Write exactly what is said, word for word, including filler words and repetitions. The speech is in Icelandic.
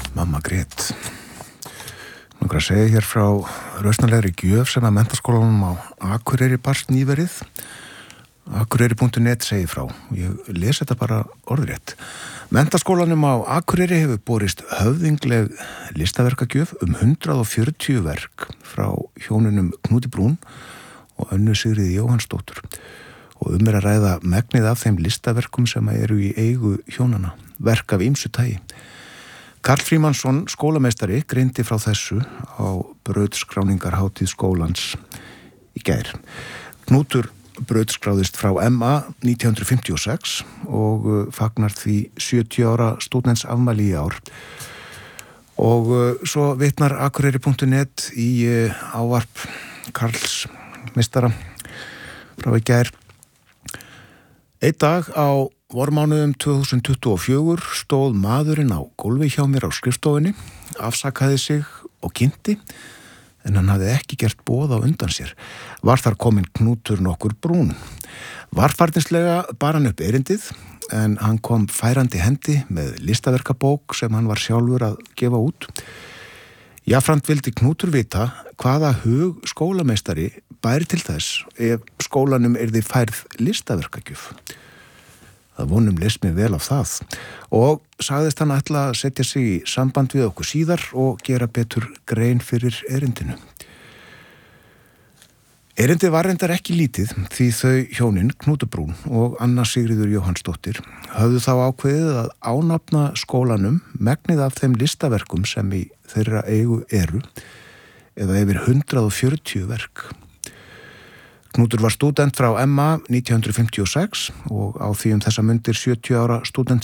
Mamma grét. Nú að segja hér frá rausnalegri gjöf sem að menntaskólanum á Akureyri barst nýverið. Akureyri punktur net segir frá. Ég les þetta bara orðrétt. Menntaskólanum á Akureyri hefur borist höfðingleg listaverkagjöf um hundrað og fjörutíu verk frá hjónunum Knúti Brún og Önnu Sigríði Jóhannsdóttur. Og um er að ræða megnið af þeim listaverkum sem eru í eigu hjónana, verk af ýmsu tagi. Karl Frímannsson, skólameistari, greindi frá þessu á brautskráningarhátíð skólans í gær. Knútur brautskráðist frá M A nítján hundruð fimmtíu og sex og fagnar því sjötíu ára stúdentsafmæli í ár. Og svo vitnar Akureyri punktur net í ávarp Karls meistara frá í gær. Einn dag á vormánuðum tvö þúsund tuttugu og fjögur stóð maðurinn á gólfi hjá mér á skrifstofunni, afsakaði sig og kynnti, en hann hafði ekki gert boð á undan sér. Var þar kominn Knútur nokkur Brún. Varfærnislega bar hann upp erindið, en hann kom færandi hendi með listaverkabók sem hann var sjálfur að gefa út. Jafnframt vildi Knútur vita hvaða hug skólameistari bæri til þess ef skólanum yrði færð listaverkagjöf. Það vonum leist mér vel af það og sagðist hann ætla að setja sig í samband við okkur síðar og gera betur grein fyrir erindinu. Erindið var reyndar ekki lítið því þau hjónin Knútur Brún og Anna Sigríður Jóhannsdóttir höfðu þá ákveðið að ánafna skólanum megnið af þeim listaverkum sem í þeirra eigu eru eða yfir hundrað og fjörutíu verk. Knútur var stúdent frá M A nítján hundruð fimmtíu og sex og á því um þessa mundir sjötíu ára stúdent